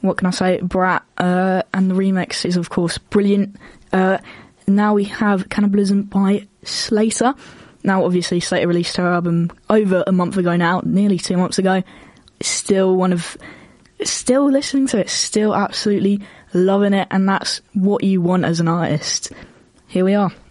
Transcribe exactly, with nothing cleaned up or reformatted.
what can I say? Brat, uh, and the remix is, of course, brilliant. Uh, now we have Cannibalism by Slater. Now, obviously, Slater released her album over a month ago now, nearly two months ago. Still one of... Still listening to it, still absolutely loving it, and that's what you want as an artist. Here we are.